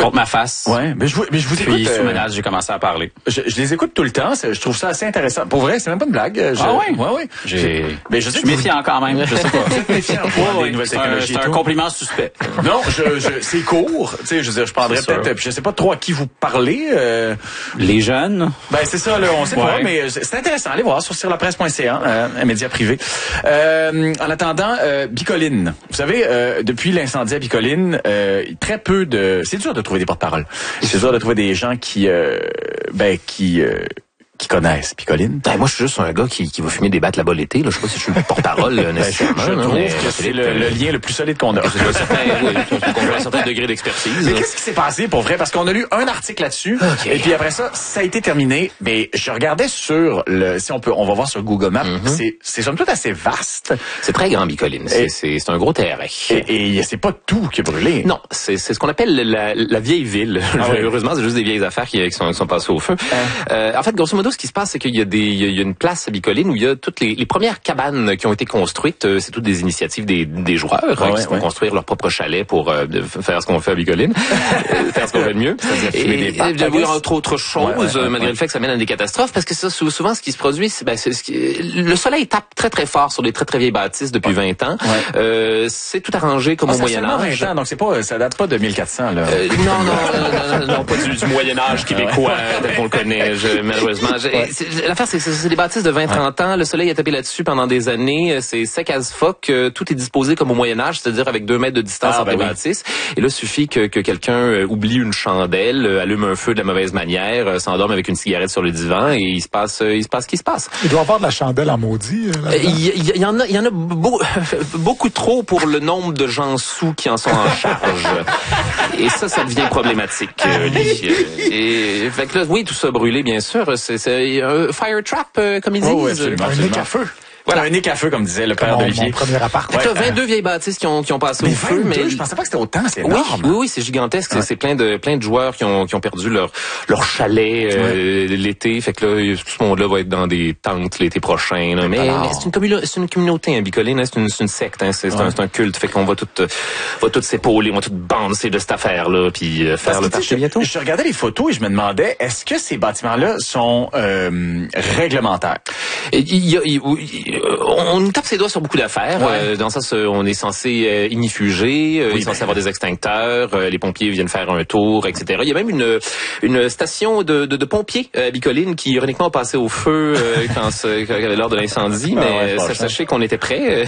contre ma face. Ouais, mais je vous écoute. Puis sous menace, j'ai commencé à parler. Je les écoute tout le temps. Je trouve ça assez intéressant. Pour vrai, c'est même pas une blague. Ouais. Mais je sais suis méfiant quand même. Je sais pas. méfiant pour les nouvelles technologies. C'est un compliment suspect. Non, c'est court. Tu sais, je veux dire, je prendrais peut-être. Je sais pas trop à qui vous parlez. Les jeunes. Ben c'est ça, là, on sait pas, mais c'est intéressant. Allez voir sur lapresse.ca, un média privé. En attendant, Bicoline. Vous savez, depuis l'incendie à Bicoline, très peu de. C'est dur de trouver des porte-paroles. C'est dur de trouver des gens qui connaissent Bicoline. Ben, moi, je suis juste un gars qui va fumer des battes là-bas l'été. Là. Je sais pas si je suis le porte-parole nécessairement. Je trouve que c'est le lien le plus solide qu'on a. C'est un certain degré d'expertise. Mais qu'est-ce qui s'est passé pour vrai? Parce qu'on a lu un article là-dessus. Okay. Et puis après ça a été terminé. Mais je regardais sur on va voir sur Google Maps. C'est somme toute assez vaste. C'est très grand, Bicoline. C'est un gros terrain. Et c'est pas tout qui est brûlé. Non, c'est ce qu'on appelle la vieille ville. Heureusement, c'est juste des vieilles affaires qui sont passées au feu. En fait, grosso modo, ce qui se passe, c'est qu'il y a une place à Bicoline où il y a toutes les premières cabanes qui ont été construites. C'est toutes des initiatives des joueurs qui vont construire leur propre chalet pour faire ce qu'on fait à Bicoline, faire ce qu'on fait de mieux. Et entre autres choses, malgré le fait que ça mène à des catastrophes, parce que ça, souvent, ce qui se produit, le soleil tape très très fort sur les très très vieilles bâtisses depuis 20 ans. C'est tout arrangé comme au Moyen-Âge. 20 ans, donc ça date pas de 1400 là. Non, pas du Moyen-Âge québécois tel qu'on le connaît, malheureusement. L'affaire, c'est des bâtisses de 20-30 ans. Le soleil a tapé là-dessus pendant des années. C'est sec as fuck. Tout est disposé comme au Moyen-Âge, c'est-à-dire avec 2 mètres de distance entre les bâtisses. Et là, il suffit que quelqu'un oublie une chandelle, allume un feu de la mauvaise manière, s'endorme avec une cigarette sur le divan et il se passe ce qui se passe. Il doit y avoir de la chandelle en maudit. Il y en a beaucoup trop pour le nombre de gens sous qui en sont en charge. Et ça devient problématique. Et fait que là, oui, tout ça brûlé, bien sûr. C'est un fire trap, comme ils disent. Oui, absolument. Un nick à feu. Voilà, un nick à feu, comme disait le père d'Olivier. Mon premier appart. Ouais. 22 vieilles bâtisses qui ont passé au feu, mais je pensais pas que c'était autant, c'est énorme. Oui, c'est gigantesque. Ouais. C'est plein de joueurs qui ont perdu leur chalet l'été. Fait que là, tout ce monde-là va être dans des tentes l'été prochain. Là. Mais c'est une communauté, Bicoline. C'est une secte. C'est un culte. Fait qu'on va toutes s'épauler, on va toutes bander de cette affaire-là, puis faire le party bientôt. Je regardais les photos et je me demandais, est-ce que ces bâtiments-là sont réglementaires? On tape ses doigts sur beaucoup d'affaires. Dans ça, on est censé ignifuger, il est censé avoir des extincteurs, les pompiers viennent faire un tour, etc. Il y a même une station de pompiers à Bicoline qui ironiquement a passé au feu lors de l'incendie, mais sachez qu'on était prêts.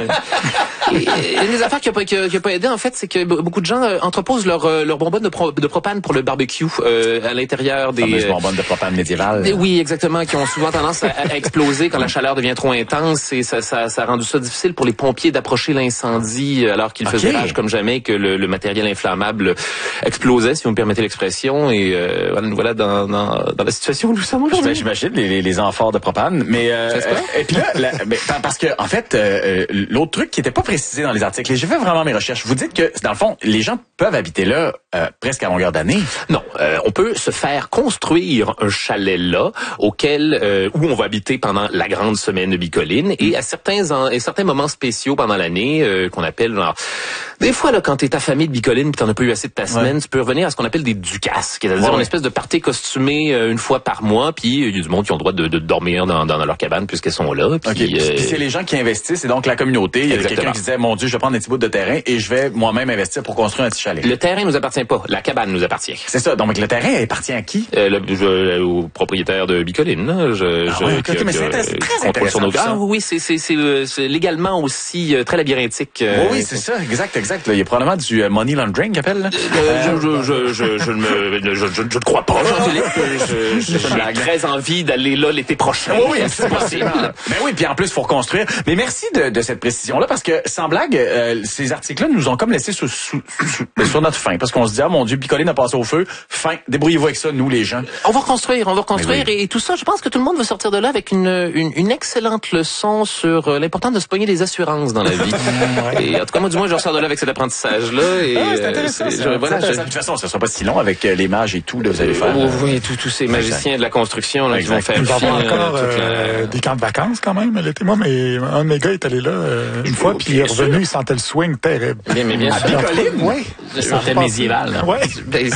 Et une des affaires qui a pas aidé, en fait, c'est que beaucoup de gens entreposent leur bonbonne de propane pour le barbecue à l'intérieur des bonbonnes de propane médiévales. Oui, exactement, qui ont souvent tendance à exploser quand la chaleur devient trop intense, et ça a rendu ça difficile pour les pompiers d'approcher l'incendie alors qu'il faisait rage comme jamais, que le matériel inflammable explosait, si vous me permettez l'expression, et nous voilà dans la situation où nous sommes aujourd'hui. J'imagine les amphores de propane, mais et puis là, parce que en fait l'autre truc qui était pas précisé dans les articles, et j'ai fait vraiment mes recherches, vous dites que dans le fond les gens peuvent habiter là presque à longueur d'année. Non, on peut se faire construire un chalet là où on va habiter pendant la grande semaine de Bicoline, et à certains moments spéciaux pendant l'année qu'on appelle des fois là, quand t'es affamé de Bicoline puis t'en as pas eu assez de ta semaine, tu peux revenir à ce qu'on appelle des ducasses, c'est-à-dire une espèce de party costumé une fois par mois, puis il y a du monde qui ont le droit de dormir dans leur cabane puisqu'elles sont là. Puis c'est les gens qui investissent, c'est donc la communauté. Il y a quelqu'un qui disait, mon Dieu, je vais prendre un petit bout de terrain et je vais moi-même investir pour construire un petit chalet. Le terrain nous appartient pas, la cabane nous appartient. C'est ça, donc le terrain appartient à qui? Au propriétaire de Bicoline. Mais c'est très intéressant. Oui, c'est légalement aussi très labyrinthique. Oui, c'est ça, exact. Il y a probablement du money laundering, qu'appelle. Je ne crois pas, Jean-Philippe. J'ai très envie d'aller là l'été prochain. Oui, c'est possible. Mais oui, puis en plus, faut reconstruire. Mais merci de cette précision-là, parce que, sans blague, ces articles-là nous ont comme laissé sur notre faim. Parce qu'on se dit, ah mon Dieu, Bicoline a passé au feu. Fin. Débrouillez-vous avec ça, nous, les gens. On va reconstruire. Et tout ça, je pense que tout le monde va sortir de là avec une excellente leçon sur l'importance de se pogner des assurances dans la vie. Et en tout cas, moi, du moins, je ressors de là avec cet apprentissage-là. C'est intéressant. De toute façon, ça sera pas si long avec les mages et tout, là, vous allez faire. Oui, tous ces magiciens de la construction, là, qui vont faire. Il va y avoir encore des camps de vacances, quand même, l'été. Moi, un de mes gars est allé là une fois, puis il est revenu, il sentait le swing terrible. Bien à Bicoline, oui. Je sentais médiéval. Ouais.